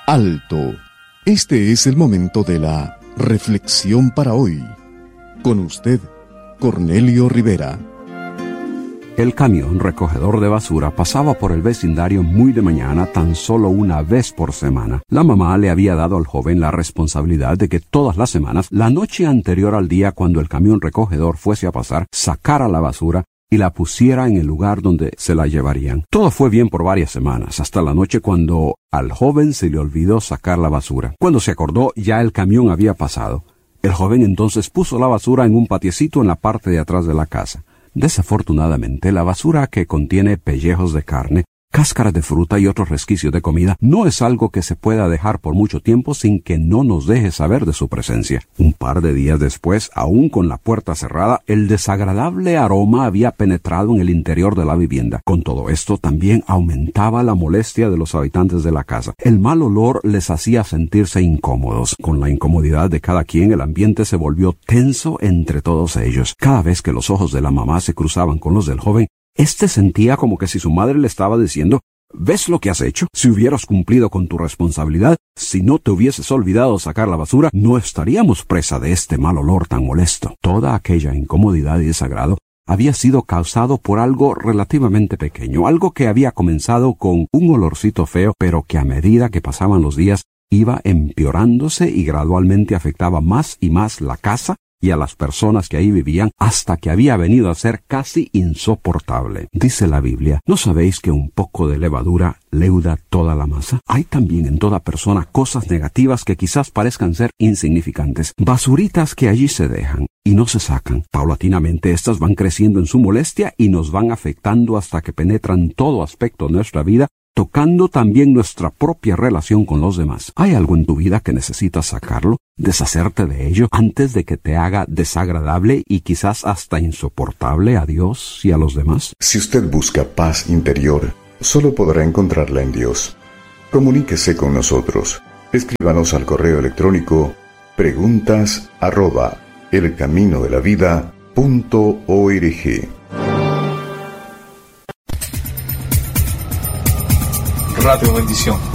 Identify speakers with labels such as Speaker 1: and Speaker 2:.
Speaker 1: Alto. Este es el momento de la reflexión para hoy. Con usted, Cornelio Rivera.
Speaker 2: El camión recogedor de basura pasaba por el vecindario muy de mañana, tan solo una vez por semana. La mamá le había dado al joven la responsabilidad de que todas las semanas, la noche anterior al día cuando el camión recogedor fuese a pasar, sacara la basura y la pusiera en el lugar donde se la llevarían. Todo fue bien por varias semanas, hasta la noche cuando al joven se le olvidó sacar la basura. Cuando se acordó, ya el camión había pasado. El joven entonces puso la basura en un patiecito en la parte de atrás de la casa. Desafortunadamente, la basura que contiene pellejos de carne, cáscaras de fruta y otros resquicios de comida no es algo que se pueda dejar por mucho tiempo sin que no nos deje saber de su presencia. Un par de días después, aún con la puerta cerrada, el desagradable aroma había penetrado en el interior de la vivienda. Con todo esto, también aumentaba la molestia de los habitantes de la casa. El mal olor les hacía sentirse incómodos. Con la incomodidad de cada quien, el ambiente se volvió tenso entre todos ellos. Cada vez que los ojos de la mamá se cruzaban con los del joven, este sentía como que si su madre le estaba diciendo: ¿ves lo que has hecho? Si hubieras cumplido con tu responsabilidad, si no te hubieses olvidado sacar la basura, no estaríamos presa de este mal olor tan molesto. Toda aquella incomodidad y desagrado había sido causado por algo relativamente pequeño, algo que había comenzado con un olorcito feo, pero que a medida que pasaban los días iba empeorándose y gradualmente afectaba más y más la casa y a las personas que ahí vivían, hasta que había venido a ser casi insoportable. Dice la Biblia: ¿no sabéis que un poco de levadura leuda toda la masa? Hay también en toda persona cosas negativas que quizás parezcan ser insignificantes, basuritas que allí se dejan y no se sacan. Paulatinamente estas van creciendo en su molestia y nos van afectando hasta que penetran todo aspecto de nuestra vida, tocando también nuestra propia relación con los demás. ¿Hay algo en tu vida que necesitas sacarlo, deshacerte de ello, antes de que te haga desagradable y quizás hasta insoportable a Dios y a los demás?
Speaker 1: Si usted busca paz interior, solo podrá encontrarla en Dios. Comuníquese con nosotros. Escríbanos al correo electrónico preguntas@elcaminodelavida.org.
Speaker 3: Radio Bendición